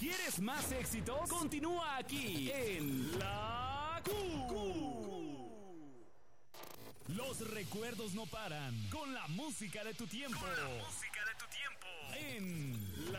¿Quieres más éxitos? Continúa aquí en La Q. Los recuerdos no paran con la música de tu tiempo. En La